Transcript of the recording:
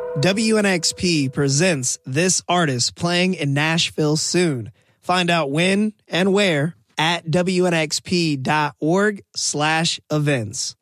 WNXP presents this artist playing in Nashville soon. Find out when and where at WNXP.org/events.